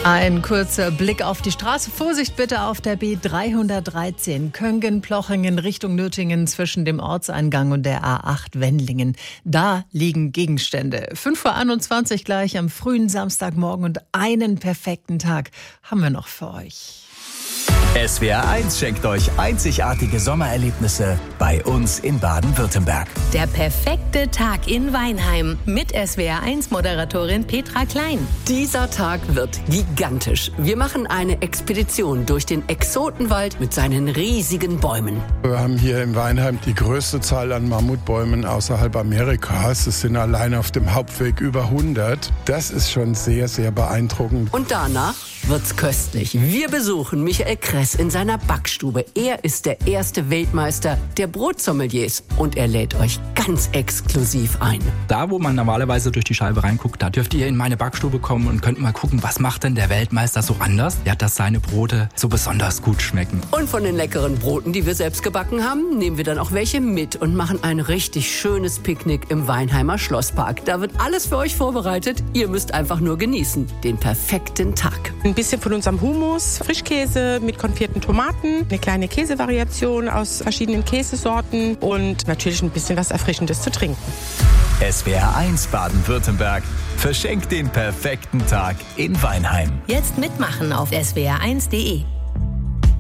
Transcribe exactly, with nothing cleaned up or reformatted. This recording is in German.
Ein kurzer Blick auf die Straße. Vorsicht bitte auf der B dreihundertdreizehn Köngen-Plochingen Richtung Nürtingen zwischen dem Ortseingang und der A acht Wendlingen. Da liegen Gegenstände. fünf Uhr einundzwanzig gleich am frühen Samstagmorgen und einen perfekten Tag haben wir noch für euch. S W R eins schenkt euch einzigartige Sommererlebnisse bei uns in Baden-Württemberg. Der perfekte Tag in Weinheim mit S W R eins Moderatorin Petra Klein. Dieser Tag wird gigantisch. Wir machen eine Expedition durch den Exotenwald mit seinen riesigen Bäumen. Wir haben hier in Weinheim die größte Zahl an Mammutbäumen außerhalb Amerikas. Es sind allein auf dem Hauptweg über hundert. Das ist schon sehr, sehr beeindruckend. Und danach wird's köstlich. Wir besuchen Michael Kress in seiner Backstube. Er ist der erste Weltmeister der Brotsommeliers und er lädt euch ganz exklusiv ein. Da, wo man normalerweise durch die Scheibe reinguckt, da dürft ihr in meine Backstube kommen und könnt mal gucken, was macht denn der Weltmeister so anders, ja, dass seine Brote so besonders gut schmecken. Und von den leckeren Broten, die wir selbst gebacken haben, nehmen wir dann auch welche mit und machen ein richtig schönes Picknick im Weinheimer Schlosspark. Da wird alles für euch vorbereitet. Ihr müsst einfach nur genießen. Den perfekten Tag. Ein bisschen von unserem Hummus, Frischkäse mit konfitierten Tomaten, eine kleine Käsevariation aus verschiedenen Käsesorten und natürlich ein bisschen was Erfrischendes zu trinken. S W R eins Baden-Württemberg verschenkt den perfekten Tag in Weinheim. Jetzt mitmachen auf S W R eins punkt de.